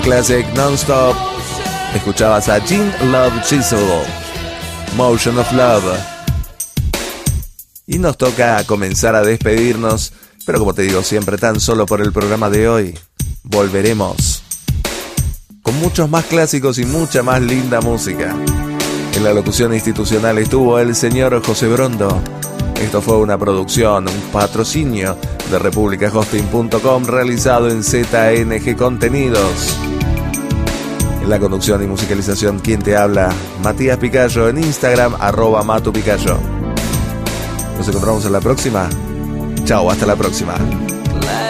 Classic Non-Stop. Escuchabas a Gene Love Chisel, Motion of Love. Y nos toca comenzar a despedirnos, pero como te digo siempre, tan solo por el programa de hoy. Volveremos con muchos más clásicos y mucha más linda música. En la locución institucional estuvo el señor José Brondo. Esto fue una producción, un patrocinio de republicahosting.com realizado en ZNG Contenidos. En la conducción y musicalización, quien te habla, Matías Picayo, en Instagram, @MatuPicayo. Nos encontramos en la próxima. Chao, hasta la próxima.